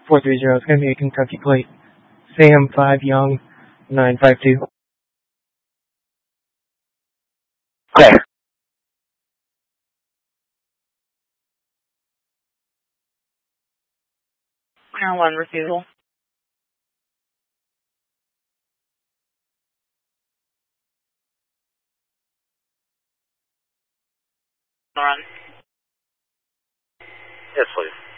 430 is going to be a Kentucky plate. Sam 5 Young 952. Clear. Air 1 refusal. Run. Yes, please.